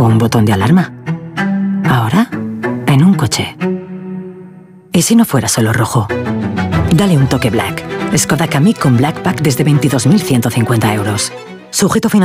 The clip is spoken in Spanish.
un botón de alarma. Ahora, en un coche. ¿Y si no fuera solo rojo? Dale un toque Black. Skoda Kamiq con Black Pack desde 22.150 euros. Sujeto financiero.